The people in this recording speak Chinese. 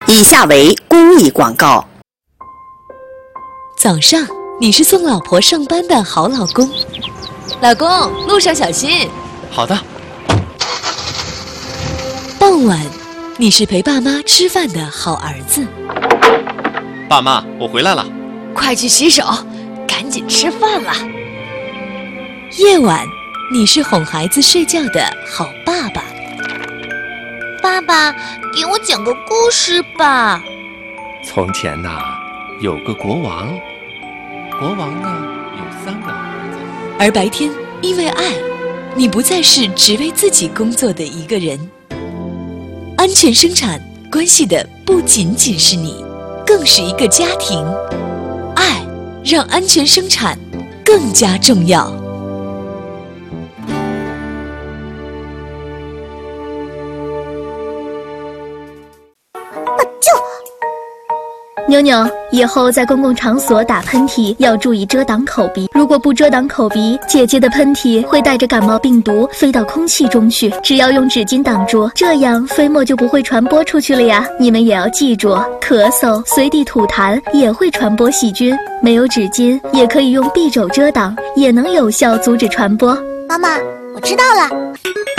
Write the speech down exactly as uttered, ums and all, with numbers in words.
以下为公益广告。 早上，你是送老婆上班的好老公。老公，路上小心。 好的。 傍晚，你是陪爸妈吃饭的好儿子。 爸妈，我回来了。 快去洗手，赶紧吃饭了。夜晚，你是哄孩子睡觉的好爸爸。 爸爸，给我讲个故事吧。 从前呐，有个国王，国王呢有三个儿子。 而白天，因为爱，你不再是只为自己工作的一个人。安全生产关系的不仅仅是你，更是一个家庭。爱让安全生产更加重要。 妞妞，以后在公共场所打喷嚏要注意遮挡口鼻，如果不遮挡口鼻，姐姐的喷嚏会带着感冒病毒飞到空气中去。只要用纸巾挡住，这样飞沫就不会传播出去了呀。你们也要记住，咳嗽、随地吐痰也会传播细菌。没有纸巾，也可以用匕首遮挡，也能有效阻止传播。 妈妈，我知道了。